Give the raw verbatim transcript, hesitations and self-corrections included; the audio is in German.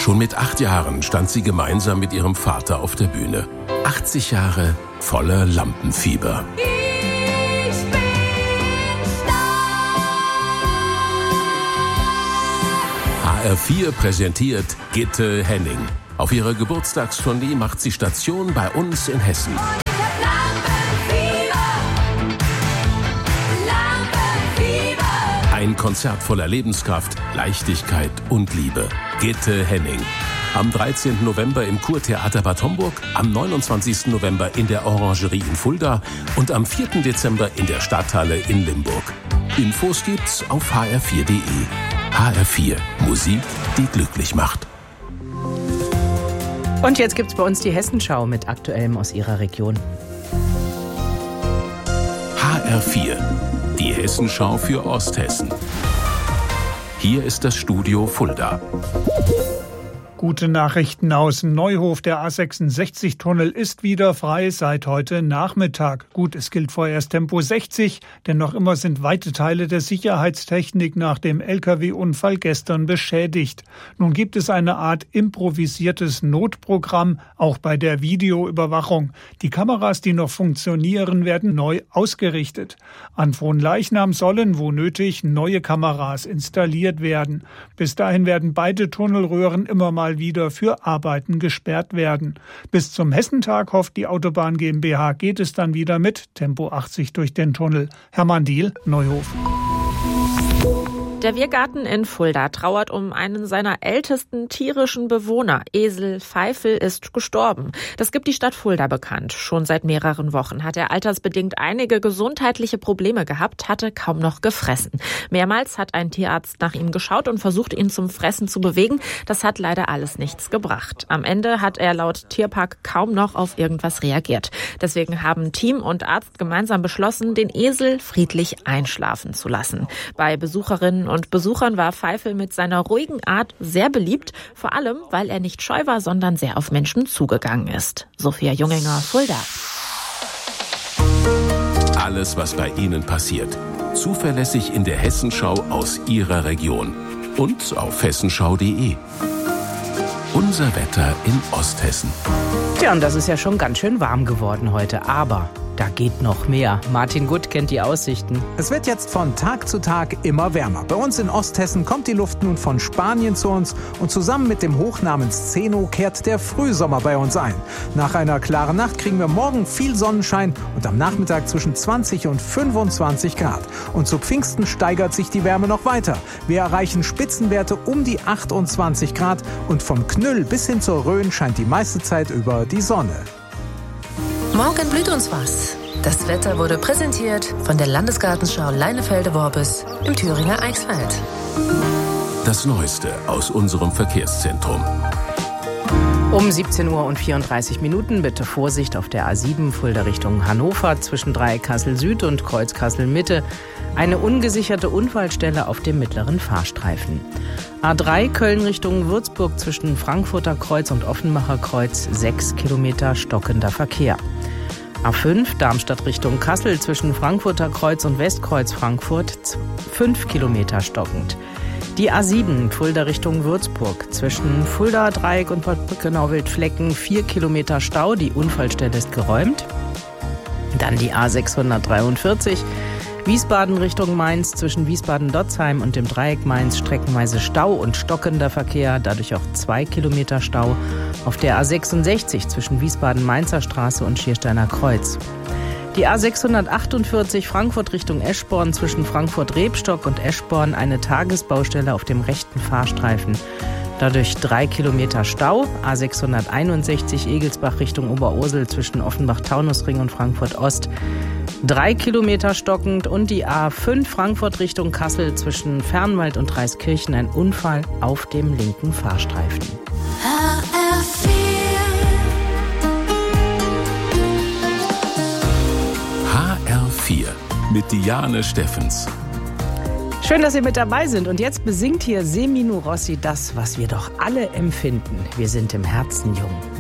Schon mit acht Jahren stand sie gemeinsam mit ihrem Vater auf der Bühne. achtzig Jahre voller Lampenfieber. Ich bin H R vier präsentiert Gitte Henning. Auf ihrer Geburtstagstournee macht sie Station bei uns in Hessen. Ein Konzert voller Lebenskraft, Leichtigkeit und Liebe. Gitte Henning. Am dreizehnten November im Kurtheater Bad Homburg, am neunundzwanzigsten November in der Orangerie in Fulda und am vierten Dezember in der Stadthalle in Limburg. Infos gibt's auf h r vier punkt d e. H R vier. Musik, die glücklich macht. Und jetzt gibt's bei uns die Hessenschau mit Aktuellem aus Ihrer Region. H R vier. Die Hessenschau für Osthessen. Hier ist das Studio Fulda. Gute Nachrichten aus Neuhof. Der A sechsundsechzig-Tunnel ist wieder frei seit heute Nachmittag. Gut, es gilt vorerst Tempo sechzig, denn noch immer sind weite Teile der Sicherheitstechnik nach dem L K W-Unfall gestern beschädigt. Nun gibt es eine Art improvisiertes Notprogramm, auch bei der Videoüberwachung. Die Kameras, die noch funktionieren, werden neu ausgerichtet. An Fronleichnam sollen, wo nötig, neue Kameras installiert werden. Bis dahin werden beide Tunnelröhren immer mal wieder für Arbeiten gesperrt werden. Bis zum Hessentag hofft die Autobahn GmbH, geht es dann wieder mit Tempo achtzig durch den Tunnel. Hermann Diehl, Neuhof. Der Wirgarten in Fulda trauert um einen seiner ältesten tierischen Bewohner. Esel Pfeifel ist gestorben. Das gibt die Stadt Fulda bekannt. Schon seit mehreren Wochen hat er altersbedingt einige gesundheitliche Probleme gehabt, hatte kaum noch gefressen. Mehrmals hat ein Tierarzt nach ihm geschaut und versucht, ihn zum Fressen zu bewegen. Das hat leider alles nichts gebracht. Am Ende hat er laut Tierpark kaum noch auf irgendwas reagiert. Deswegen haben Team und Arzt gemeinsam beschlossen, den Esel friedlich einschlafen zu lassen. Bei Besucherinnen und Besuchern war Pfeifel mit seiner ruhigen Art sehr beliebt, vor allem, weil er nicht scheu war, sondern sehr auf Menschen zugegangen ist. Sophia Junginger, Fulda. Alles, was bei Ihnen passiert, zuverlässig in der Hessenschau aus Ihrer Region und auf hessenschau punkt de. Unser Wetter in Osthessen. Tja, und das ist ja schon ganz schön warm geworden heute, aber da geht noch mehr. Martin Gutt kennt die Aussichten. Es wird jetzt von Tag zu Tag immer wärmer. Bei uns in Osthessen kommt die Luft nun von Spanien zu uns und zusammen mit dem Hoch namens Zeno kehrt der Frühsommer bei uns ein. Nach einer klaren Nacht kriegen wir morgen viel Sonnenschein und am Nachmittag zwischen zwanzig und fünfundzwanzig Grad. Und zu Pfingsten steigert sich die Wärme noch weiter. Wir erreichen Spitzenwerte um die achtundzwanzig Grad und vom Knüll bis hin zur Rhön scheint die meiste Zeit über die Sonne. Morgen blüht uns was. Das Wetter wurde präsentiert von der Landesgartenschau Leinefelde-Worbis im Thüringer Eichsfeld. Das Neueste aus unserem Verkehrszentrum. Um siebzehn Uhr und vierunddreißig Minuten bitte Vorsicht auf der A sieben Fulda Richtung Hannover zwischen Dreieck Kassel Süd und Kreuz Kassel Mitte. Eine ungesicherte Unfallstelle auf dem mittleren Fahrstreifen. A drei Köln Richtung Würzburg zwischen Frankfurter Kreuz und Offenbacher Kreuz sechs Kilometer stockender Verkehr. A fünf Darmstadt Richtung Kassel zwischen Frankfurter Kreuz und Westkreuz Frankfurt fünf Kilometer stockend. Die A sieben Fulda Richtung Würzburg zwischen Fulda Dreieck und Waldbrücke-Wildflecken vier Kilometer Stau. Die Unfallstelle ist geräumt. Dann die A sechshundertdreiundvierzig Wiesbaden Richtung Mainz zwischen Wiesbaden-Dotzheim und dem Dreieck Mainz streckenweise Stau und stockender Verkehr, dadurch auch zwei Kilometer Stau auf der A sechsundsechzig zwischen Wiesbaden-Mainzer Straße und Schiersteiner Kreuz. Die A sechshundertachtundvierzig Frankfurt Richtung Eschborn zwischen Frankfurt-Rebstock und Eschborn eine Tagesbaustelle auf dem rechten Fahrstreifen. Dadurch drei Kilometer Stau. A sechshunderteinundsechzig Egelsbach Richtung Oberursel zwischen Offenbach-Taunusring und Frankfurt-Ost. Drei Kilometer stockend. Und die A fünf Frankfurt Richtung Kassel zwischen Fernwald und Dreiskirchen ein Unfall auf dem linken Fahrstreifen. H R vier. H R vier mit Diane Steffens. Schön, dass Sie mit dabei sind. Und jetzt besingt hier Semino Rossi das, was wir doch alle empfinden. Wir sind im Herzen jung.